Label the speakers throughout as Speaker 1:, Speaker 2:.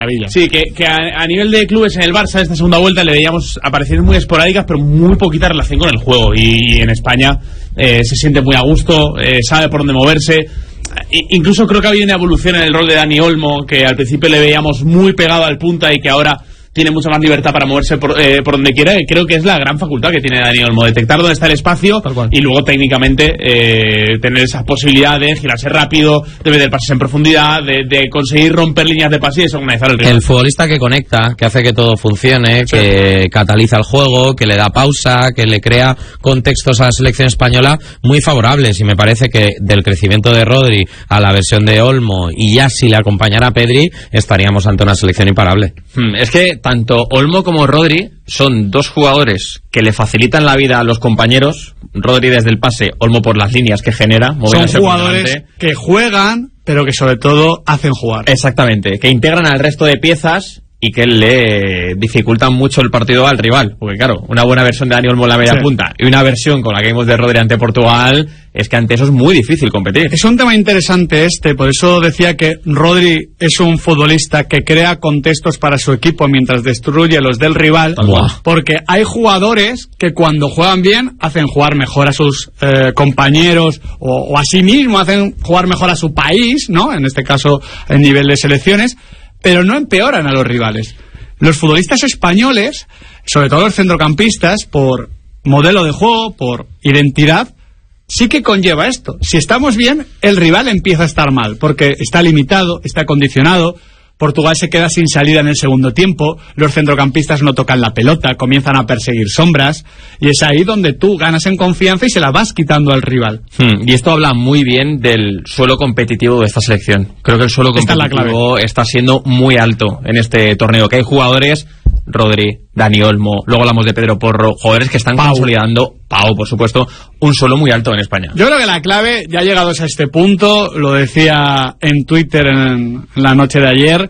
Speaker 1: Sí, que a nivel de clubes en el Barça, esta segunda vuelta le veíamos apariciones muy esporádicas, pero muy poquita relación con el juego. Y en España se siente muy a gusto, sabe por dónde moverse. Incluso creo que ha habido una evolución en el rol de Dani Olmo, que al principio le veíamos muy pegado al punta y que ahora tiene mucha más libertad para moverse por donde quiera. Y creo que es la gran facultad que tiene Dani Olmo, detectar dónde está el espacio y luego técnicamente tener esa posibilidad de girarse rápido, de meter pases en profundidad, de conseguir romper líneas de pase y desorganizar el rival.
Speaker 2: El futbolista que conecta, que hace que todo funcione, sí, que cataliza el juego, que le da pausa, que le crea contextos a la selección española muy favorables, y me parece que del crecimiento de Rodri a la versión de Olmo, y ya si le acompañara Pedri, estaríamos ante una selección imparable.
Speaker 3: Es que tanto Olmo como Rodri son dos jugadores que le facilitan la vida a los compañeros. Rodri desde el pase, Olmo por las líneas que genera.
Speaker 4: Son jugadores que juegan, pero que sobre todo hacen jugar.
Speaker 3: Exactamente, que integran al resto de piezas y que le dificultan mucho el partido al rival. Porque claro, una buena versión de Dani Olmo en la media punta y una versión con la que vimos de Rodri ante Portugal, es que ante eso es muy difícil competir.
Speaker 4: Es un tema interesante por eso decía que Rodri es un futbolista que crea contextos para su equipo mientras destruye los del rival, porque hay jugadores que cuando juegan bien hacen jugar mejor a sus compañeros o a sí mismo, hacen jugar mejor a su país, ¿no? En este caso, en nivel de selecciones, pero no empeoran a los rivales. Los futbolistas españoles, sobre todo los centrocampistas, por modelo de juego, por identidad, sí que conlleva esto. Si estamos bien, el rival empieza a estar mal, porque está limitado, está condicionado. Portugal se queda sin salida en el segundo tiempo, los centrocampistas no tocan la pelota, comienzan a perseguir sombras, y es ahí donde tú ganas en confianza y se la vas quitando al rival.
Speaker 3: Y esto habla muy bien del suelo competitivo de esta selección. Creo que el suelo competitivo está siendo muy alto en este torneo, que hay jugadores, Rodri, Dani Olmo, luego hablamos de Pedro Porro, jugadores que están consolidando, Pau, por supuesto, un suelo muy alto en España.
Speaker 4: Yo creo que la clave, ya llegados a este punto, lo decía en Twitter en la noche de ayer,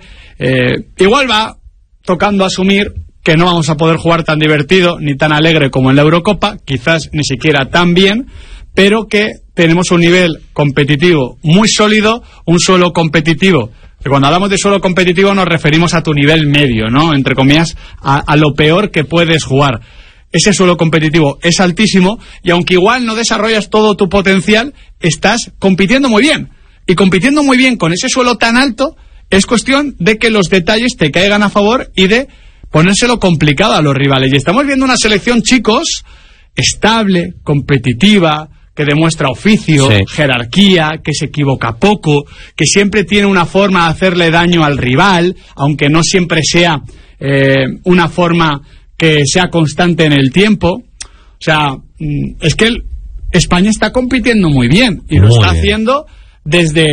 Speaker 4: igual va tocando asumir que no vamos a poder jugar tan divertido ni tan alegre como en la Eurocopa, quizás ni siquiera tan bien, pero que tenemos un nivel competitivo muy sólido, un suelo competitivo. Que cuando hablamos de suelo competitivo nos referimos a tu nivel medio, ¿no? Entre comillas, a lo peor que puedes jugar. Ese suelo competitivo es altísimo y aunque igual no desarrollas todo tu potencial, estás compitiendo muy bien. Y compitiendo muy bien con ese suelo tan alto, es cuestión de que los detalles te caigan a favor y de ponérselo complicado a los rivales. Y estamos viendo una selección, chicos, estable, competitiva, que demuestra oficio, jerarquía, que se equivoca poco, que siempre tiene una forma de hacerle daño al rival, aunque no siempre sea una forma que sea constante en el tiempo. O sea, es que España está compitiendo muy bien y lo está haciendo desde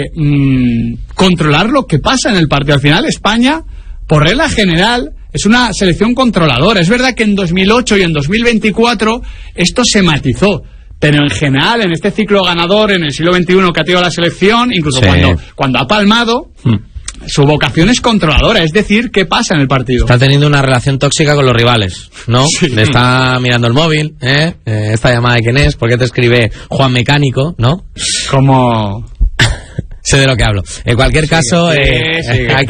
Speaker 4: controlar lo que pasa en el partido. Al final, España, por regla general, es una selección controladora. Es verdad que en 2008 y en 2024 esto se matizó. Pero en general, en este ciclo ganador, en el siglo XXI que ha tenido la selección, incluso cuando ha palmado, su vocación es controladora, es decir, ¿qué pasa en el partido?
Speaker 2: Está teniendo una relación tóxica con los rivales, ¿no? Le está mirando el móvil, esta llamada de quién es, ¿por qué te escribe Juan Mecánico, no?
Speaker 4: Como...
Speaker 2: Sé de lo que hablo. En cualquier caso, hay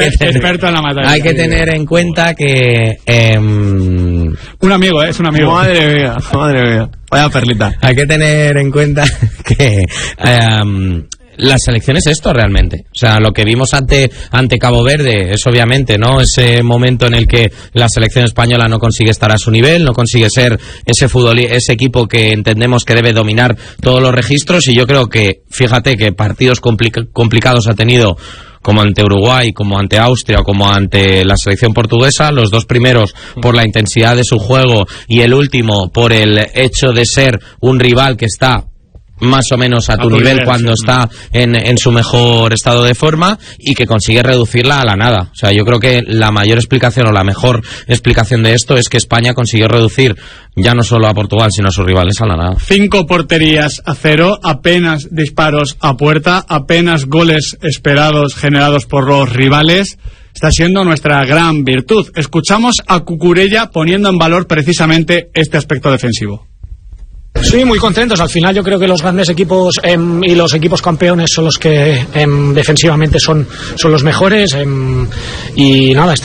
Speaker 2: que tener en cuenta que...
Speaker 4: un amigo, es un amigo.
Speaker 3: Madre mía. Vaya perlita.
Speaker 2: Hay que tener en cuenta que... la selección es esto realmente. O sea, lo que vimos ante Cabo Verde es obviamente, ¿no? Ese momento en el que la selección española no consigue estar a su nivel, no consigue ser ese equipo que entendemos que debe dominar todos los registros, y yo creo que, fíjate que partidos complicados ha tenido, como ante Uruguay, como ante Austria o como ante la selección portuguesa, los dos primeros por la intensidad de su juego y el último por el hecho de ser un rival que está más o menos a tu nivel cuando está en su mejor estado de forma, y que consigue reducirla a la nada. O sea, yo creo que la mayor explicación o la mejor explicación de esto es que España consiguió reducir ya no solo a Portugal sino a sus rivales a la nada.
Speaker 4: 5 porterías a 0, apenas disparos a puerta, apenas goles esperados generados por los rivales. Está siendo nuestra gran virtud. Escuchamos a Cucurella poniendo en valor precisamente este aspecto defensivo.
Speaker 5: Sí, muy contentos. Al final yo creo que los grandes equipos y los equipos campeones son los que defensivamente son los mejores, y nada, estamos